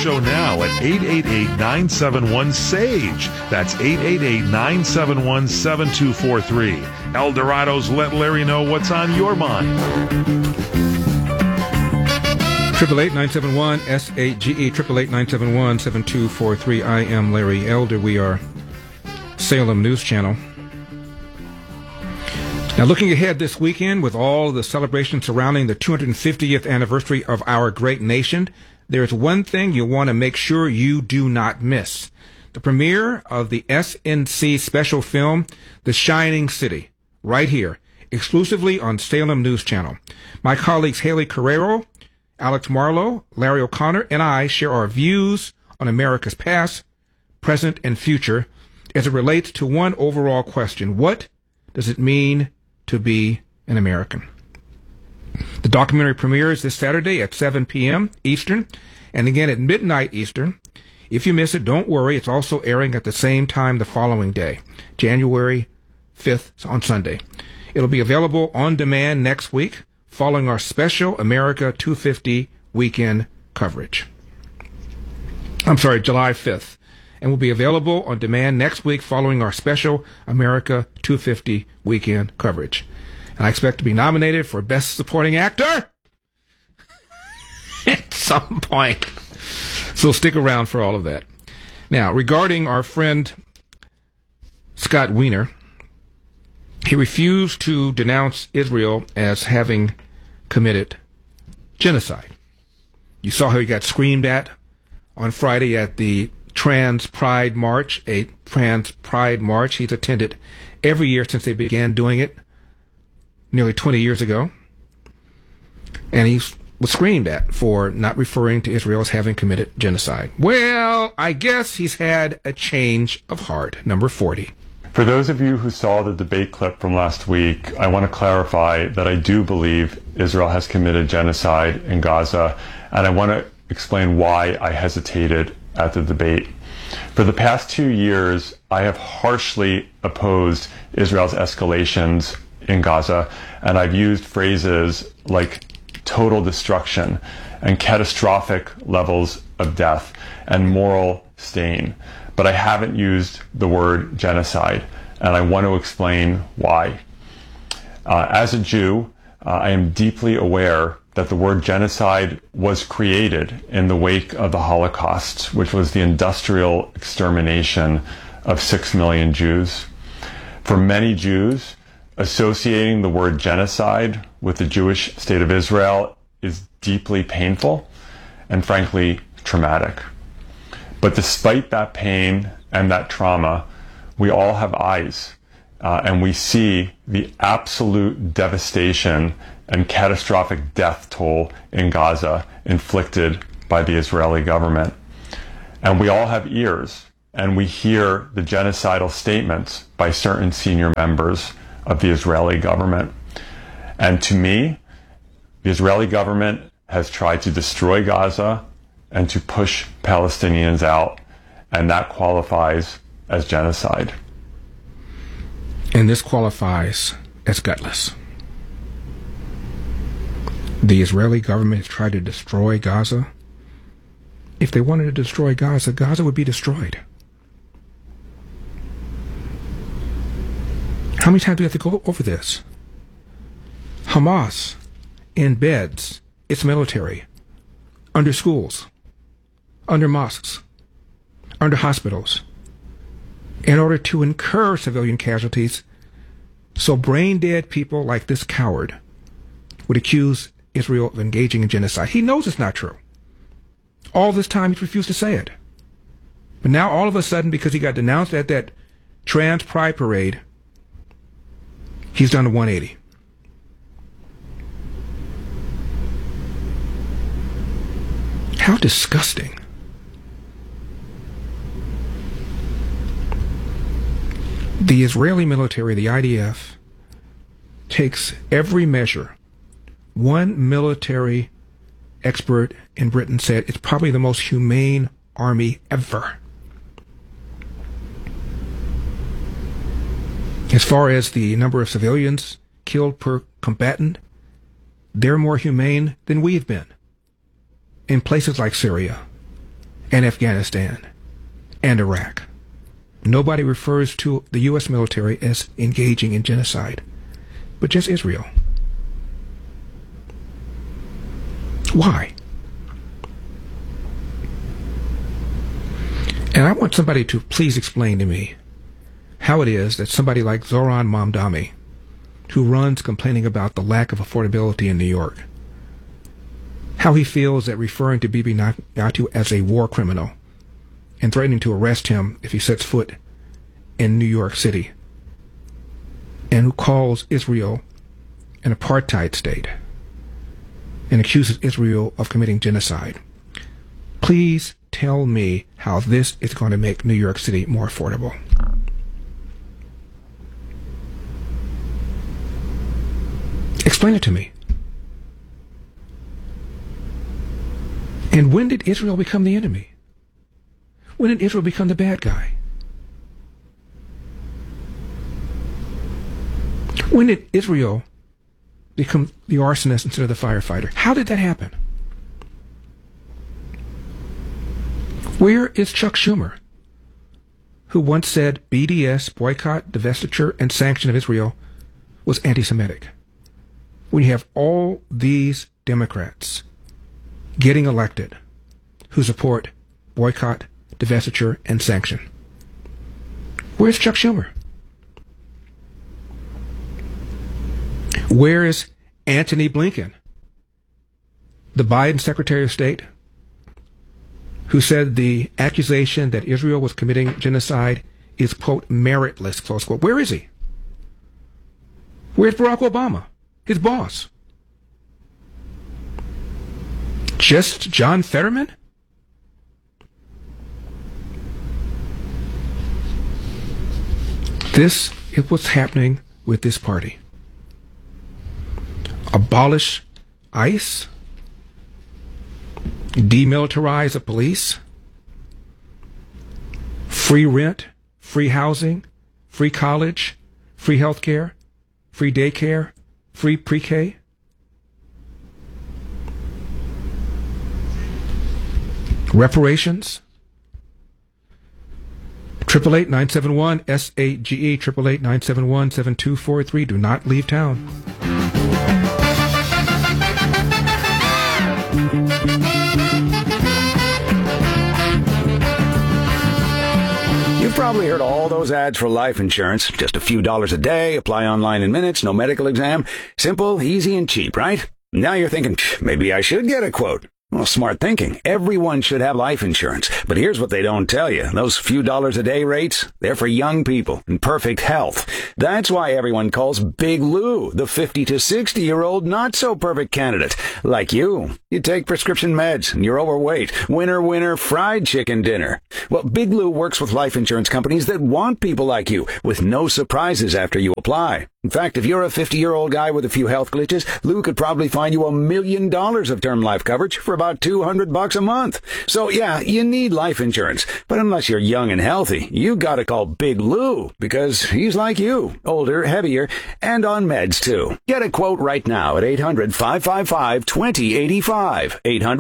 show now at 888-971-SAGE. That's 888-971-7243. El Dorado's Let Larry Know What's on Your Mind. 888-971-SAGE, 888-971-7243. I am Larry Elder. We are Salem News Channel. Now, looking ahead this weekend with all the celebrations surrounding the 250th anniversary of our great nation, there's one thing you want to make sure you do not miss. The premiere of the SNC special film, The Shining City, right here, exclusively on Salem News Channel. My colleagues Haley Carrero, Alex Marlowe, Larry O'Connor, and I share our views on America's past, present, and future as it relates to one overall question. What does it mean to be an American? The documentary premieres this Saturday at 7 p.m. Eastern, and again at midnight Eastern. If you miss it, don't worry. It's also airing at the same time the following day, January 5th on Sunday. It'll be available on demand next week following our special America 250 weekend coverage. July 5th. And will be available on demand next week following our special America 250 weekend coverage. And I expect to be nominated for Best Supporting Actor at some point. So stick around for all of that. Now, regarding our friend Scott Wiener, he refused to denounce Israel as having committed genocide. You saw how he got screamed at on Friday at the Trans Pride March, a Trans Pride March he's attended every year since they began doing it nearly 20 years ago. And he was screamed at for not referring to Israel as having committed genocide. Well, I guess he's had a change of heart. Number 40. For those of you who saw the debate clip from last week, I want to clarify that I do believe Israel has committed genocide in Gaza, and I want to explain why I hesitated at the debate. For the past 2 years, I have harshly opposed Israel's escalations in Gaza, and I've used phrases like total destruction and catastrophic levels of death and moral stain. But I haven't used the word genocide, and I want to explain why. As a Jew, I am deeply aware that the word genocide was created in the wake of the Holocaust, which was the industrial extermination of 6 million Jews. For many Jews, associating the word genocide with the Jewish state of Israel is deeply painful and frankly traumatic. But despite that pain and that trauma, we all have eyes, and we see the absolute devastation and catastrophic death toll in Gaza inflicted by the Israeli government. And we all have ears, and we hear the genocidal statements by certain senior members of the Israeli government. And to me, the Israeli government has tried to destroy Gaza and to push Palestinians out, and that qualifies as genocide. And this qualifies as gutless. The Israeli government has tried to destroy Gaza. If they wanted to destroy Gaza, Gaza would be destroyed. How many times do we have to go over this? Hamas embeds its military under schools, under mosques, under hospitals, in order to incur civilian casualties, so brain-dead people like this coward would accuse Israel of engaging in genocide. He knows it's not true. All this time he's refused to say it. But now all of a sudden, because he got denounced at that Trans Pride Parade, he's done a 180. How disgusting. The Israeli military, the IDF, takes every measure. One military expert in Britain said it's probably the most humane army ever. As far as the number of civilians killed per combatant, they're more humane than we've been in places like Syria, and Afghanistan and Iraq. Nobody refers to the U.S. military as engaging in genocide, but just Israel. Why? And I want somebody to please explain to me how it is that somebody like Zoran Mamdani, who runs complaining about the lack of affordability in New York, how he feels that referring to Bibi Netanyahu as a war criminal and threatening to arrest him if he sets foot in New York City, and who calls Israel an apartheid state and accuses Israel of committing genocide. Please tell me how this is going to make New York City more affordable. Explain it to me. And when did Israel become the enemy? When did Israel become the bad guy? When did Israel become the arsonist instead of the firefighter? How did that happen? Where is Chuck Schumer, who once said BDS, boycott, divestiture, and sanction of Israel, was anti-Semitic? When you have all these Democrats getting elected who support boycott, divestiture, and sanction. Where's Chuck Schumer? Where is Antony Blinken, the Biden Secretary of State, who said the accusation that Israel was committing genocide is, quote, meritless, close quote? Where is he? Where's Barack Obama, his boss? Just John Fetterman? This is what's happening with this party. Abolish ICE, demilitarize the police, free rent, free housing, free college, free health care, free daycare, free pre-K. Reparations. 888-971-SAGE, 888-971-7243. Do not leave town. You've probably heard all those ads for life insurance. Just a few dollars a day, apply online in minutes, no medical exam. Simple, easy, and cheap, right? Now you're thinking, maybe I should get a quote. Well, smart thinking. Everyone should have life insurance. But here's what they don't tell you. Those few dollars a day rates, they're for young people in perfect health. That's why everyone calls Big Lou the 50 to 60-year-old not-so-perfect candidate. Like you. You take prescription meds and you're overweight. Winner, winner, fried chicken dinner. Well, Big Lou works with life insurance companies that want people like you with no surprises after you apply. In fact, if you're a 50-year-old guy with a few health glitches, Lou could probably find you $1 million of term life coverage for about $200 a month. So yeah, you need life insurance. But unless you're young and healthy, you gotta call Big Lou because he's like you, older, heavier, and on meds too. Get a quote right now at 800-555-2085.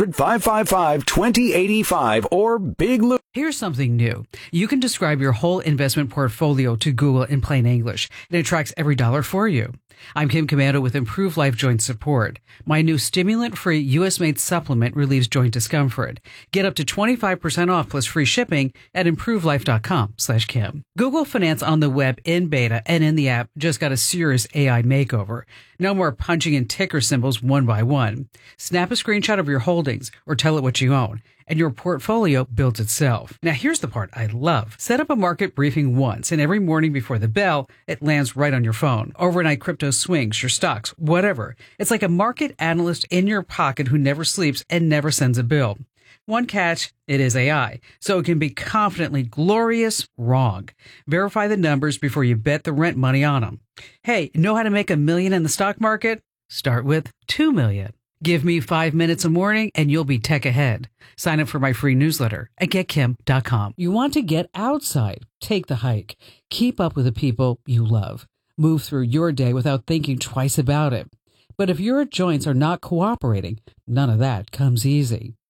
800-555-2085 or Big Lou. Here's something new. You can describe your whole investment portfolio to Google in plain English, and it tracks every dollar for you. I'm Kim Komando with Improved Life Joint Support. My new stimulant-free U.S.-made supplement relieves joint discomfort. Get up to 25% off plus free shipping at ImproveLife.com/Kim. Google Finance on the web in beta and in the app just got a serious AI makeover. No more punching in ticker symbols one by one. Snap a screenshot of your holdings or tell it what you own, and your portfolio builds itself. Now, here's the part I love. Set up a market briefing once, and every morning before the bell, it lands right on your phone. Overnight crypto swings, your stocks, whatever. It's like a market analyst in your pocket who never sleeps and never sends a bill. One catch, it is AI, so it can be confidently glorious wrong. Verify the numbers before you bet the rent money on them. Hey, know how to make $1 million in the stock market? Start with $2 million. Give me 5 minutes a morning and you'll be tech ahead. Sign up for my free newsletter at getkim.com. You want to get outside. Take the hike. Keep up with the people you love. Move through your day without thinking twice about it. But if your joints are not cooperating, none of that comes easy.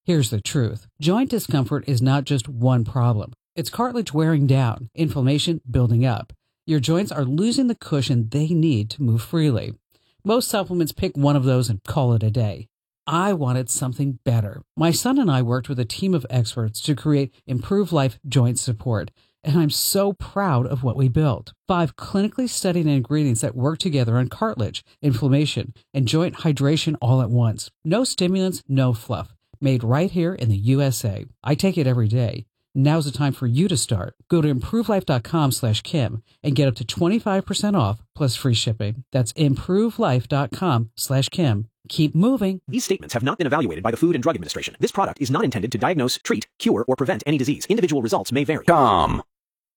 Here's the truth. Joint discomfort is not just one problem. It's cartilage wearing down, inflammation building up. Your joints are losing the cushion they need to move freely. Most supplements pick one of those and call it a day. I wanted something better. My son and I worked with a team of experts to create Improve Life Joint Support, and I'm so proud of what we built. 5 clinically studied ingredients that work together on cartilage, inflammation, and joint hydration all at once. No stimulants, no fluff. Made right here in the USA. I take it every day. Now's the time for you to start. Go to improvelife.com/Kim and get up to 25% off plus free shipping. That's improvelife.com/Kim. Keep moving. These statements have not been evaluated by the Food and Drug Administration. This product is not intended to diagnose, treat, cure, or prevent any disease. Individual results may vary. Tom.